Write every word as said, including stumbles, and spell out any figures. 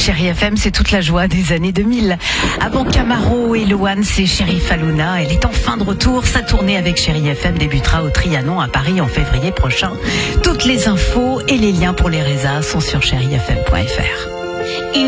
Chérie F M, c'est toute la joie des années deux mille. Avant Camaro et Loane, c'est Chérif Halouna. Elle est enfin de retour. Sa tournée avec Chérie F M débutera au Trianon à Paris en février prochain. Toutes les infos et les liens pour les résas sont sur chéri f m point f r.